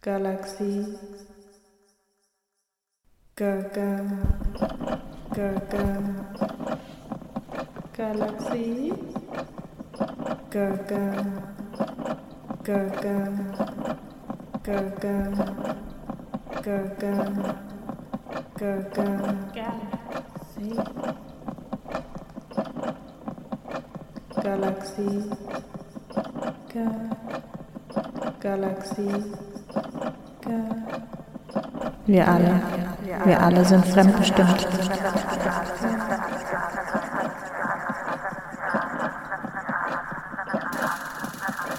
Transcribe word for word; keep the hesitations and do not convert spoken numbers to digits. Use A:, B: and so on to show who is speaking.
A: Galaxie, Gaga, Gaga, Galaxie, Gaga, Gaga, Gaga, Gaga, Gaga, Galaxie, Galaxie, Ga, Galaxie, Ga. Wir alle, wir alle sind fremdbestimmt.